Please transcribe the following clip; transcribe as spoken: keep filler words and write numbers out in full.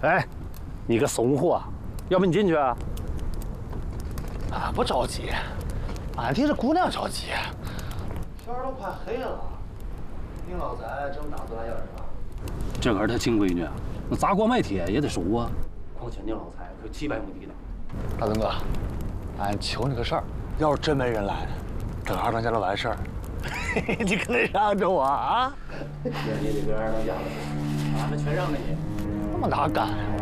哎，你个怂货，要不你进去啊？ 俺不着急，俺替这姑娘着急。 天都快黑了，丁老宅正打算要人吧？ 这可是他亲闺女，那砸锅卖铁也得熟啊。况且宁老财可七百亩地呢。 大东哥，俺求你个事儿，要是真没人来，等二当家的完事儿，你可得让着我啊！ 那你得跟二当家的说，俺们全让着你。 那么哪敢呀？